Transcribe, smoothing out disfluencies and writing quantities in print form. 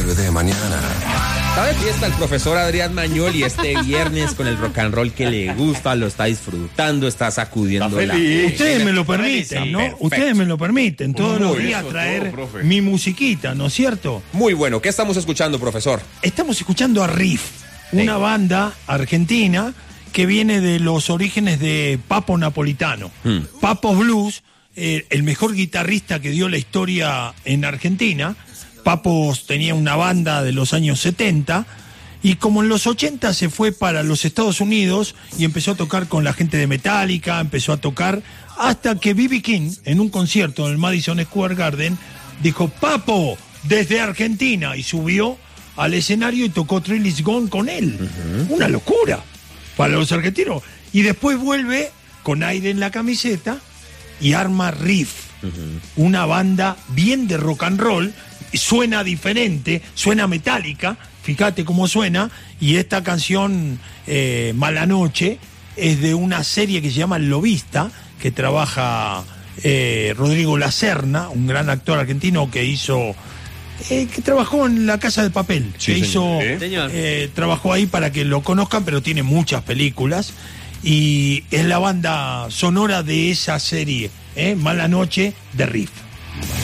de mañana. Está de fiesta el profesor Adrián Mañol y este viernes con el rock and roll que le gusta, lo está disfrutando, está sacudiendo la... Ustedes me lo permiten, ¿no? Perfecto. Ustedes me lo permiten todos los días eso, traer todo, profe. mi musiquita, ¿no es cierto? Muy bueno, ¿qué estamos escuchando, profesor? Estamos escuchando a Riff, una banda argentina que viene de los orígenes de Papo Napolitano. Papo Blues, el mejor guitarrista que dio la historia en Argentina. Papo tenía una banda de los años 70 y como en los 80 se fue para los Estados Unidos y empezó a tocar con la gente de Metallica, empezó a tocar hasta que B.B. King, en un concierto en el Madison Square Garden, dijo: Papo, desde Argentina, y subió al escenario y tocó Thrill Is Gone con él. Una locura para los argentinos. Y después vuelve con aire en la camiseta y arma Riff, una banda bien de rock and roll. Suena diferente, suena metálica, fíjate cómo suena, y esta canción, Mala Noche, es de una serie que se llama El Lobista, que trabaja Rodrigo Lacerna, un gran actor argentino que hizo... que trabajó en La Casa de Papel, Sí, que señor. hizo, Señor. trabajó ahí para que lo conozcan, pero tiene muchas películas, y es la banda sonora de esa serie, Mala Noche, de Riff.